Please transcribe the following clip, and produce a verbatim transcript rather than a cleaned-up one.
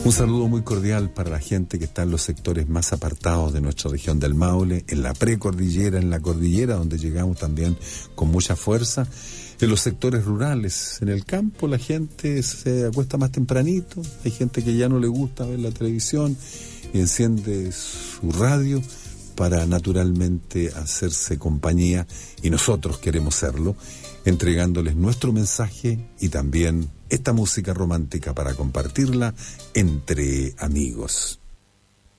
Un saludo muy cordial para la gente que está en los sectores más apartados de nuestra región del Maule, en la precordillera, en la cordillera, donde llegamos también con mucha fuerza, en los sectores rurales, en el campo la gente se acuesta más tempranito, hay gente que ya no le gusta ver la televisión y enciende su radio para naturalmente hacerse compañía, y nosotros queremos serlo, entregándoles nuestro mensaje y también esta música romántica para compartirla entre amigos.